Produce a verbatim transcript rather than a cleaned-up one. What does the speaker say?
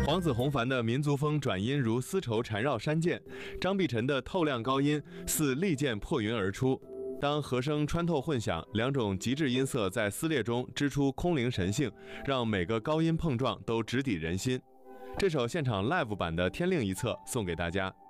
黄子弘凡的民族风转音如丝绸缠绕山涧，张碧晨的透亮高音似利剑破云而出。当和声穿透混响，两种极致音色在撕裂中织出空灵神性，让每个高音碰撞都直抵人心。这首现场 live 版的《天另一侧》送给大家。